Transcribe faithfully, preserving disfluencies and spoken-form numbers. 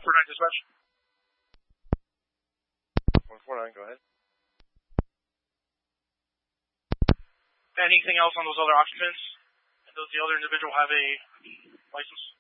four nine dispatch. one four nine, go ahead. Anything else on those other occupants? And does the other individual have a license?